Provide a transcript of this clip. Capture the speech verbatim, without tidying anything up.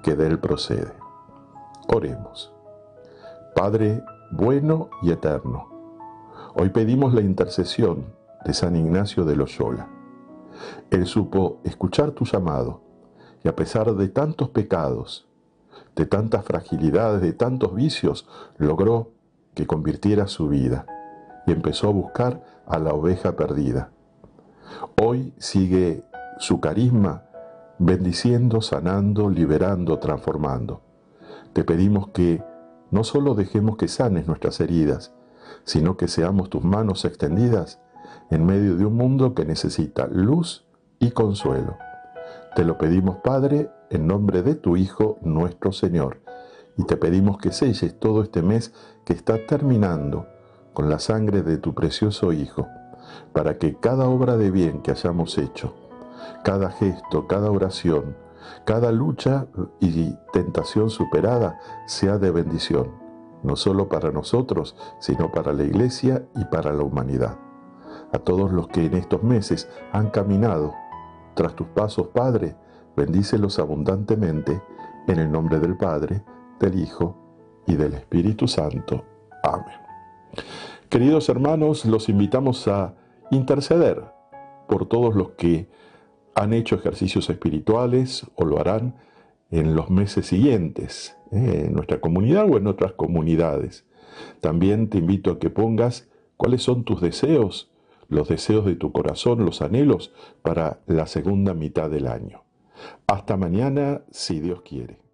que de Él procede. Oremos. Padre bueno y eterno, hoy pedimos la intercesión de San Ignacio de Loyola. Él supo escuchar tu llamado y a pesar de tantos pecados, de tantas fragilidades, de tantos vicios, logró que convirtiera su vida y empezó a buscar a la oveja perdida. Hoy sigue su carisma bendiciendo, sanando, liberando, transformando. Te pedimos que no solo dejemos que sanes nuestras heridas, sino que seamos tus manos extendidas en medio de un mundo que necesita luz y consuelo. Te lo pedimos, Padre, en nombre de tu Hijo, nuestro Señor, y te pedimos que selles todo este mes que está terminando con la sangre de tu precioso Hijo, para que cada obra de bien que hayamos hecho, cada gesto, cada oración, cada lucha y tentación superada sea de bendición, no solo para nosotros, sino para la Iglesia y para la humanidad. A todos los que en estos meses han caminado tras tus pasos, Padre, bendícelos abundantemente, en el nombre del Padre, del Hijo y del Espíritu Santo. Amén. Queridos hermanos, los invitamos a interceder por todos los que han hecho ejercicios espirituales o lo harán en los meses siguientes, eh, en nuestra comunidad o en otras comunidades. También te invito a que pongas cuáles son tus deseos, los deseos de tu corazón, los anhelos para la segunda mitad del año. Hasta mañana, si Dios quiere.